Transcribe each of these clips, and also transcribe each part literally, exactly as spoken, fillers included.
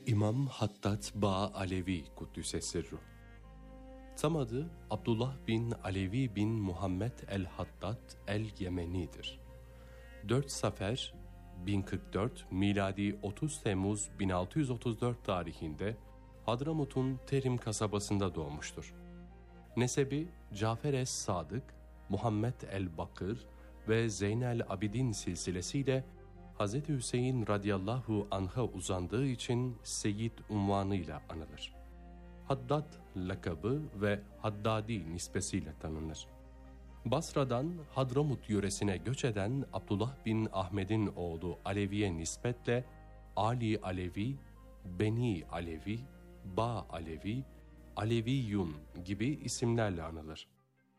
İmam Hattat Ba Alevi Kuddüse Sirruh. Tam adı Abdullah bin Alevi bin Muhammed el-Hattat el-Yemeni'dir. dört Safer bin kırk dört miladi otuz Temmuz bin altı yüz otuz dört tarihinde Hadramut'un Terim kasabasında doğmuştur. Nesebi Cafer es-Sadık, Muhammed el-Bakır ve Zeynel Abidin silsilesiyle Hz. Hüseyin radıyallahu anh'a uzandığı için Seyyid unvanıyla anılır. Haddad lakabı ve Haddadi nispesiyle tanınır. Basra'dan Hadramut yöresine göç eden Abdullah bin Ahmed'in oğlu Alevi'ye nispetle Ali Alevi, Beni Alevi, Ba Alevi, Aleviyun gibi isimlerle anılır.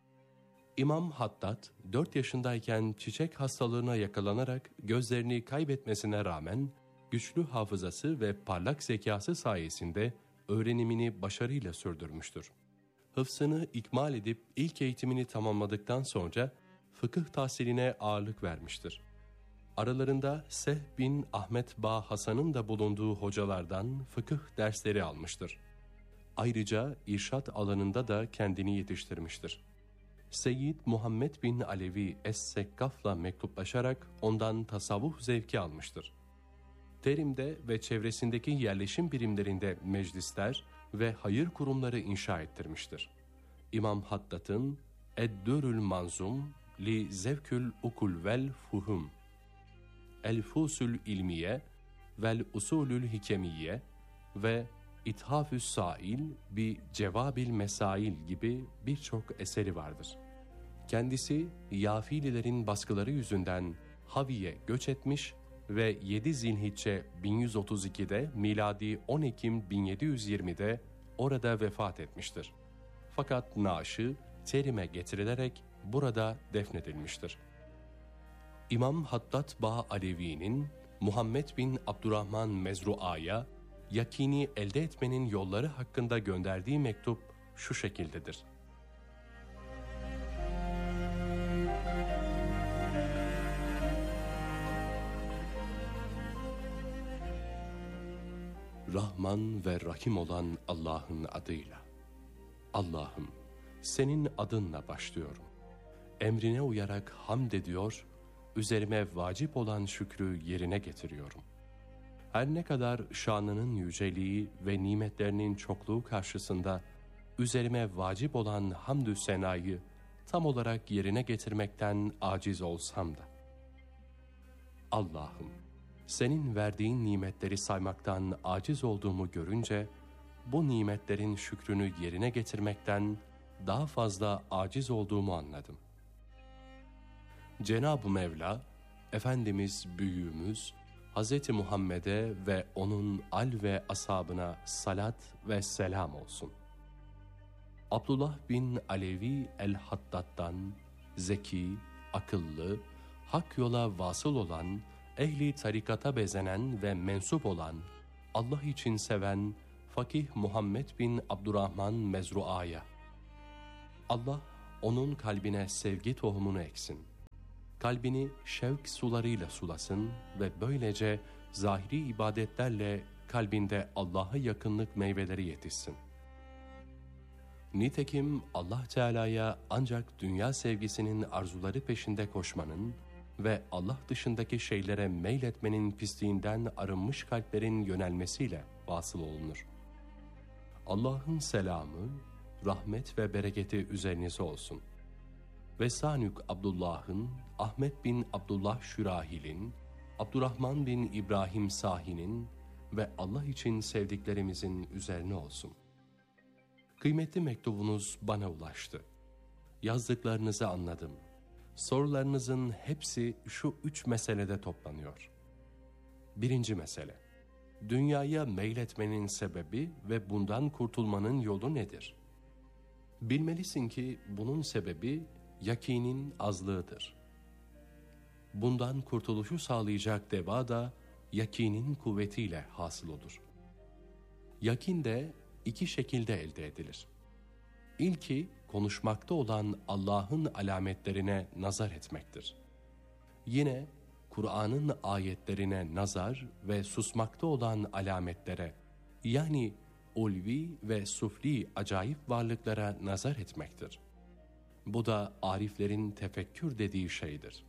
İmam Hattat dört yaşındayken çiçek hastalığına yakalanarak gözlerini kaybetmesine rağmen güçlü hafızası ve parlak zekası sayesinde öğrenimini başarıyla sürdürmüştür. Hıfzını ikmal edip ilk eğitimini tamamladıktan sonra fıkıh tahsiline ağırlık vermiştir. Aralarında Seh bin Ahmet Ba Hasan'ın da bulunduğu hocalardan fıkıh dersleri almıştır. Ayrıca irşat alanında da kendini yetiştirmiştir. Seyyid Muhammed bin Alevi Es-Sekkaf'la mektuplaşarak ondan tasavvuf zevki almıştır. Terim'de ve çevresindeki yerleşim birimlerinde meclisler ve hayır kurumları inşa ettirmiştir. İmam Hattat'ın Eddürül Manzum li Zevkül Ukul vel Fuhum, El Fusül İlmiye vel Usulül Hikemiye ve İthafü's Sail bi Cevabil Mesail gibi birçok eseri vardır. Kendisi Yafililerin baskıları yüzünden Havi'ye göç etmiş ve yedi Zilhicce bin yüz otuz ikide miladi on Ekim bin yedi yüz yirmide orada vefat etmiştir. Fakat naaşı Terim'e getirilerek burada defnedilmiştir. İmam Hattat Ba Alevi'nin Muhammed bin Abdurrahman Mezrua'ya yakini elde etmenin yolları hakkında gönderdiği mektup şu şekildedir. Rahman ve Rahim olan Allah'ın adıyla. Allah'ım, senin adınla başlıyorum. Emrine uyarak hamd ediyor, üzerime vacip olan şükrü yerine getiriyorum. Her ne kadar şanının yüceliği ve nimetlerinin çokluğu karşısında üzerime vacip olan hamdü senayı tam olarak yerine getirmekten aciz olsam da. Allah'ım, senin verdiğin nimetleri saymaktan aciz olduğumu görünce, bu nimetlerin şükrünü yerine getirmekten daha fazla aciz olduğumu anladım. Cenab-ı Mevla, Efendimiz büyüğümüz, Hz. Muhammed'e ve onun al ve ashabına salat ve selam olsun. Abdullah bin Alevi el-Hattat'tan zeki, akıllı, hak yola vasıl olan, ehli tarikata bezenen ve mensup olan, Allah için seven Fakih Muhammed bin Abdurrahman Mezrua'ya, Allah onun kalbine sevgi tohumunu eksin. Kalbini şevk sularıyla sulasın ve böylece zahiri ibadetlerle kalbinde Allah'a yakınlık meyveleri yetişsin. Nitekim Allah Teala'ya ancak dünya sevgisinin arzuları peşinde koşmanın ve Allah dışındaki şeylere meyletmenin pisliğinden arınmış kalplerin yönelmesiyle vasıl olunur. Allah'ın selamı, rahmet ve bereketi üzerinize olsun. Vesanük Abdullah'ın, Ahmet bin Abdullah Şürahil'in, Abdurrahman bin İbrahim Sahi'nin ve Allah için sevdiklerimizin üzerine olsun. Kıymetli mektubunuz bana ulaştı. Yazdıklarınızı anladım. Sorularınızın hepsi şu üç meselede toplanıyor. Birinci mesele, dünyaya meyletmenin sebebi ve bundan kurtulmanın yolu nedir? Bilmelisin ki bunun sebebi yakinin azlığıdır. Bundan kurtuluşu sağlayacak deva da yakinin kuvvetiyle hasıl olur. Yakin de iki şekilde elde edilir. İlki konuşmakta olan Allah'ın alametlerine nazar etmektir. Yine Kur'an'ın ayetlerine nazar ve susmakta olan alametlere, Yani ulvi ve sufli acayip varlıklara nazar etmektir. Bu da ariflerin tefekkür dediği şeydir.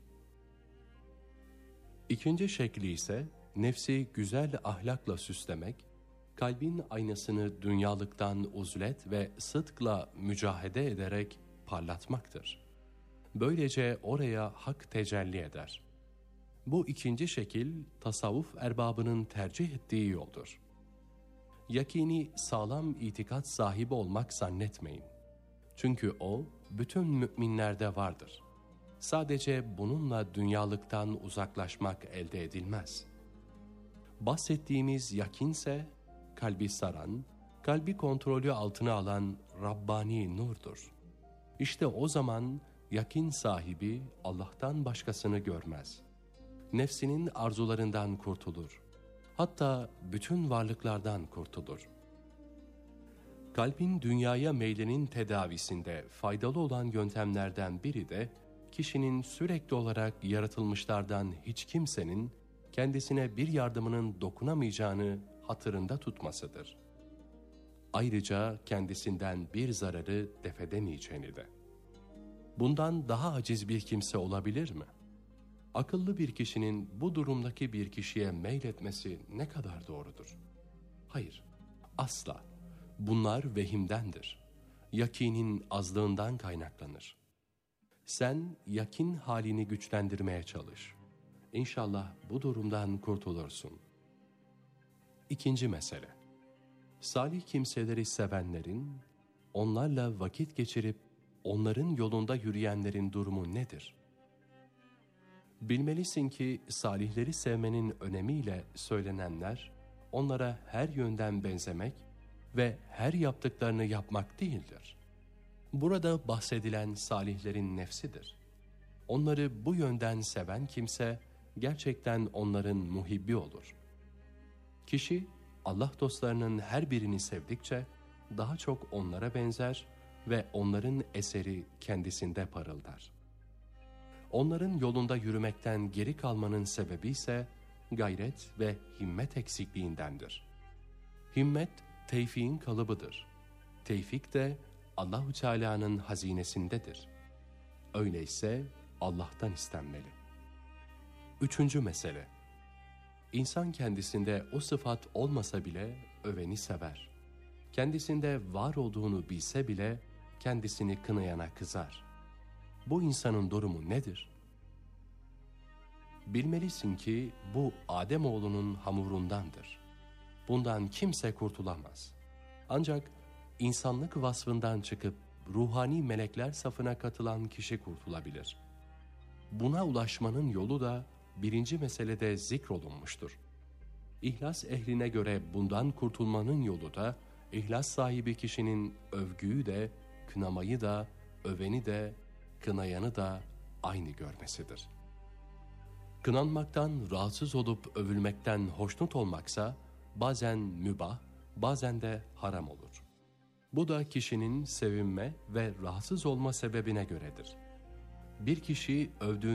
İkinci şekli ise nefsi güzel ahlakla süslemek, kalbin aynasını dünyalıktan uzlet ve sıdkla mücahede ederek parlatmaktır. Böylece oraya hak tecelli eder. Bu ikinci şekil tasavvuf erbabının tercih ettiği yoldur. Yakini sağlam itikat sahibi olmak zannetmeyin. Çünkü o bütün müminlerde vardır. Sadece bununla dünyalıktan uzaklaşmak elde edilmez. Bahsettiğimiz yakinse kalbi saran, kalbi kontrolü altına alan Rabbani nurdur. İşte o zaman yakin sahibi Allah'tan başkasını görmez. Nefsinin arzularından kurtulur. Hatta bütün varlıklardan kurtulur. Kalbin dünyaya meylinin tedavisinde faydalı olan yöntemlerden biri de kişinin sürekli olarak yaratılmışlardan hiç kimsenin kendisine bir yardımının dokunamayacağını hatırında tutmasıdır. Ayrıca kendisinden bir zararı defedemeyeceğini de. Bundan daha aciz bir kimse olabilir mi? Akıllı bir kişinin bu durumdaki bir kişiye meyletmesi ne kadar doğrudur? Hayır, asla. Bunlar vehimdendir. Yakinin azlığından kaynaklanır. Sen yakin halini güçlendirmeye çalış. İnşallah bu durumdan kurtulursun. İkinci mesele. Salih kimseleri sevenlerin, onlarla vakit geçirip onların yolunda yürüyenlerin durumu nedir? Bilmelisin ki salihleri sevmenin önemiyle söylenenler, onlara her yönden benzemek ve her yaptıklarını yapmak değildir. Burada bahsedilen salihlerin nefsidir. Onları bu yönden seven kimse, gerçekten onların muhibbi olur. Kişi, Allah dostlarının her birini sevdikçe, daha çok onlara benzer ve onların eseri kendisinde parıldar. Onların yolunda yürümekten geri kalmanın sebebi ise gayret ve himmet eksikliğindendir. Himmet, tevfiğin kalıbıdır. Tevfik de Allah-u Teala'nın hazinesindedir. Öyleyse Allah'tan istenmeli. Üçüncü mesele. İnsan kendisinde o sıfat olmasa bile öveni sever. Kendisinde var olduğunu bilse bile kendisini kınayana kızar. Bu insanın durumu nedir? Bilmelisin ki bu Ademoğlunun hamurundandır. Bundan kimse kurtulamaz. Ancak insanlık vasfından çıkıp ruhani melekler safına katılan kişi kurtulabilir. Buna ulaşmanın yolu da birinci meselede zikrolunmuştur. İhlas ehline göre bundan kurtulmanın yolu da ihlas sahibi kişinin övgüyü de, kınamayı da, öveni de, kınayanı da aynı görmesidir. Kınanmaktan rahatsız olup övülmekten hoşnut olmaksa bazen mübah, bazen de haram olur. Bu da kişinin sevinme ve rahatsız olma sebebine göredir. Bir kişi övdüğü